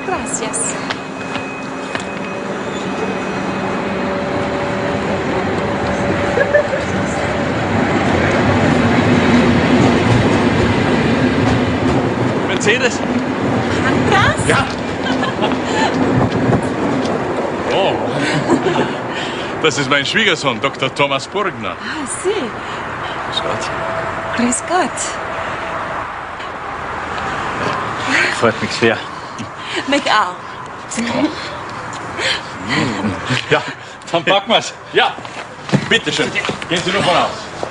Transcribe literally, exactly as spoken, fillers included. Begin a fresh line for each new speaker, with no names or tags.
Gracias.
Mercedes?
Andras?
Ja. Oh. Das ist mein Schwiegersohn, Doktor Thomas Burgner.
Ah, Sie.
Grüß Gott.
Grüß Gott.
Freut mich sehr.
Mich auch.
Ja, dann packen wir's. Ja, bitteschön. Gehen Sie nur von aus.